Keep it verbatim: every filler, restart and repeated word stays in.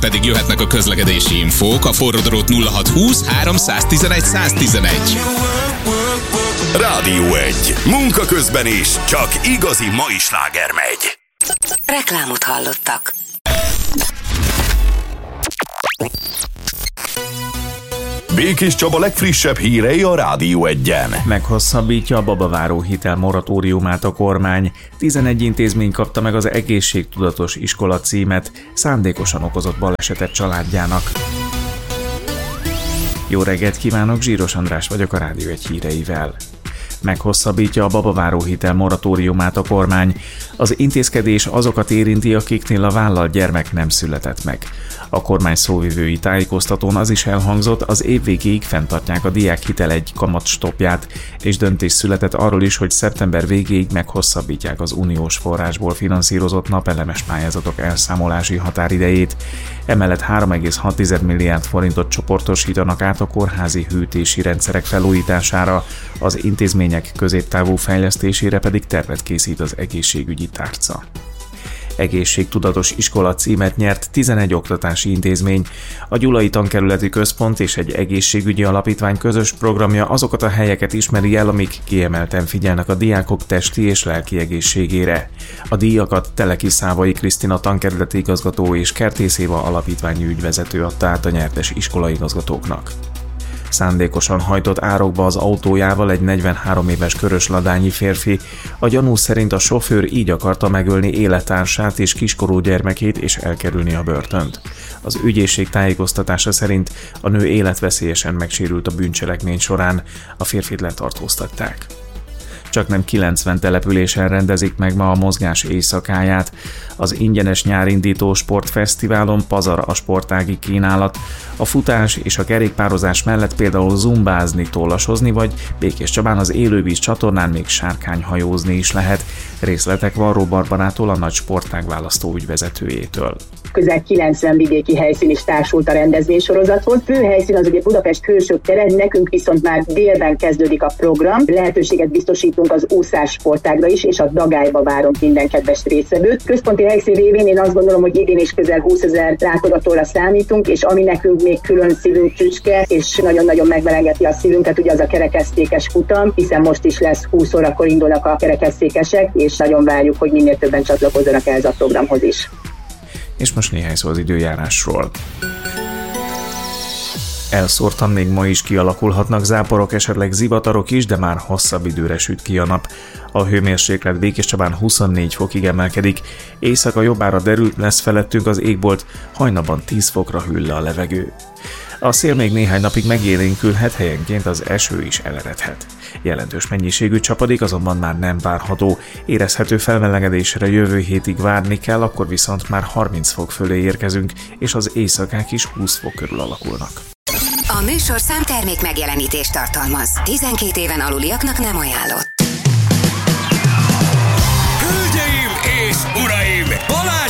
pedig jöhetnek a közlekedési infók a forródrót nulla hat húsz háromszáztizenegy száztizenegy. Rádió egy. Munka közben is csak igazi mai sláger megy. Reklámot hallottak. Békés Csaba legfrissebb hírei a Rádió egyen. Meghosszabbítja a babaváró hitel moratóriumát a kormány. tizenegy intézmény kapta meg az egészségtudatos iskola címet, szándékosan okozott balesetet családjának. Jó reggelt kívánok, Zsíros András vagyok a Rádió egy híreivel. Meghosszabbítja a babaváró hitel moratóriumát a kormány. Az intézkedés azokat érinti, akiknél a vállalt gyermek nem született meg. A kormány szóvivői tájékoztatón az is elhangzott, az év végéig fenntartják a diákhitel egy kamatstoppját, és döntés született arról is, hogy szeptember végéig meghosszabbítják az uniós forrásból finanszírozott napelemes pályázatok elszámolási határidejét. Emellett három egész hat milliárd forintot csoportosítanak át a kórházi hűtési rendszerek felújítására, az intézmények középtávú fejlesztésére pedig tervet készít az egészségügyi tárca. Egészségtudatos iskola címet nyert tizenegy oktatási intézmény. A Gyulai Tankerületi Központ és egy egészségügyi alapítvány közös programja azokat a helyeket ismeri el, amik kiemelten figyelnek a diákok testi és lelki egészségére. A díjakat Teleki Szávai Krisztina tankerületi igazgató és Kertész Éva alapítványi ügyvezető adta át a nyertes iskolaigazgatóknak. Szándékosan hajtott árokba az autójával egy negyvenhárom éves körösladányi férfi. A gyanú szerint a sofőr így akarta megölni élettársát és kiskorú gyermekét és elkerülni a börtönt. Az ügyészség tájékoztatása szerint a nő életveszélyesen megsérült a bűncselekmény során, a férfit letartóztatták. Csaknem kilencven településen rendezik meg ma a mozgás éjszakáját. Az ingyenes nyárindító sportfesztiválon pazar a sportági kínálat. A futás és a kerékpározás mellett például zumbázni, tollasozni, vagy Békés Csabán az élővíz csatornán még sárkányhajózni is lehet. Részletek Varró Barbarától, a nagy sportág választó ügyvezetőjétől. Közel kilencven vidéki helyszín is társult a rendezvénysorozathoz. Fő helyszín az ugye Budapest Hősök tere, nekünk viszont már délben kezdődik a program. Lehetőséget biztosítunk az úszás sportágra is, és a dagályba várunk minden kedves résztvevőt. Központi helyszín révén én azt gondolom, hogy idén is közel húszezer látogatóra számítunk, és ami nekünk még külön szívünk csücske, és nagyon-nagyon megmelengeti a szívünket, ugye az a kerekesszékes futam, hiszen most is lesz húsz órakor indulnak a kerekesszékesek, és nagyon várjuk, hogy minél többen csatlakozzanak ehhez a programhoz is. És most néhány szó az időjárásról. Elszórtan még ma is kialakulhatnak záporok, esetleg zivatarok is, de már hosszabb időre süt ki a nap. A hőmérséklet Békés Csabán huszonnégy fokig emelkedik, éjszaka jobbára derült lesz felettünk az égbolt, hajnalban tíz fokra hűl le a levegő. A szél még néhány napig megélénkülhet, helyenként az eső is eleredhet. Jelentős mennyiségű csapadék azonban már nem várható, érezhető felmelegedésre jövő hétig várni kell, akkor viszont már harminc fok fölé érkezünk, és az éjszakák is húsz fok körül alakulnak. A műsorszám termék megjelenítést tartalmaz. tizenkét éven aluliaknak nem ajánlott. Hölgyeim és uraim!